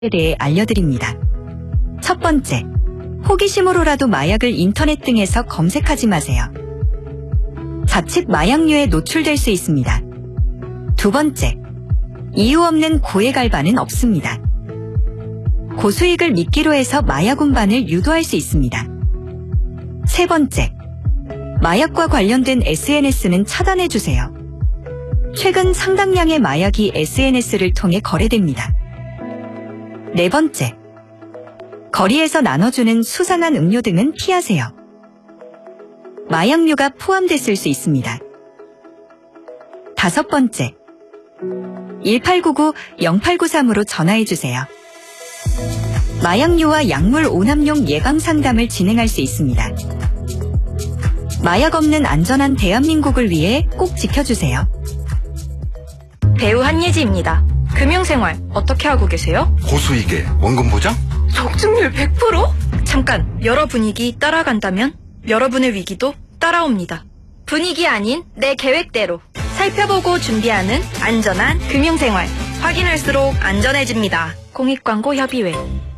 대해 알려드립니다. 첫 번째, 호기심으로라도 마약을 인터넷 등에서 검색하지 마세요. 자칫 마약류에 노출될 수 있습니다. 두 번째, 이유 없는 고액 알바는 없습니다. 고수익을 미끼로 해서 마약 운반을 유도할 수 있습니다. 세 번째, 마약과 관련된 SNS는 차단해주세요. 최근 상당량의 마약이 SNS를 통해 거래됩니다. 네 번째, 거리에서 나눠주는 수상한 음료 등은 피하세요. 마약류가 포함됐을 수 있습니다. 다섯 번째, 1899-0893으로 전화해주세요. 마약류와 약물 오남용 예방 상담을 진행할 수 있습니다. 마약 없는 안전한 대한민국을 위해 꼭 지켜주세요. 배우 한예지입니다. 금융생활 어떻게 하고 계세요? 고수익에 원금 보장? 적중률 100%? 잠깐, 여러 분위기 따라간다면 여러분의 위기도 따라옵니다. 분위기 아닌 내 계획대로 살펴보고 준비하는 안전한 금융생활. 확인할수록 안전해집니다. 공익광고 협의회.